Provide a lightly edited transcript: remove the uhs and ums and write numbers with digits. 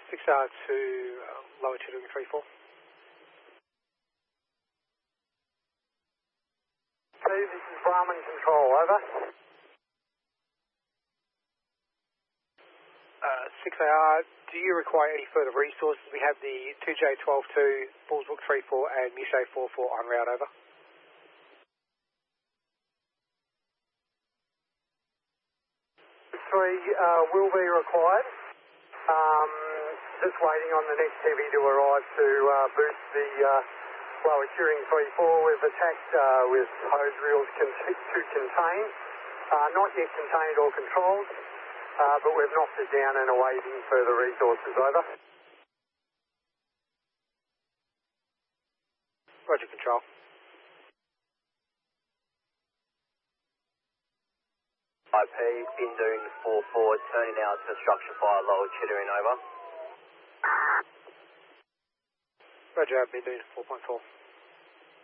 6R2, lower Chittering 3-4. Steve, this is Brahman Control, over. 6AR, do you require any further resources? We have the 2J122, Bullsbrook 3-4 and Miche 4-4 en route, over. Three will be required. Just waiting on the next heavy to arrive to boost the lower Chittering 3-4. We've attacked with hose reels to contain. Not yet contained or controlled, but we've knocked it down and awaiting further resources, over. Roger, Control. IP, Bindoon 4-4, turning out to structure fire, lower Chittering, over. Roger, Bindoon 4.4.